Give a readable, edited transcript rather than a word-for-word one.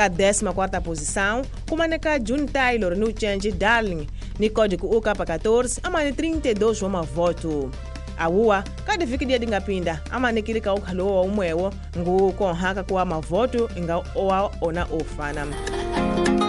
Ka 14ª posição, kumaneka June Taylor no Change Darling, ni código UK14, amane 32 wama voto. Awua, kada fiki dia dingapinda, amane kili ka ukhalo wa umwewo, ngu konhaka kuwa mavoto, inga owa ona ofana.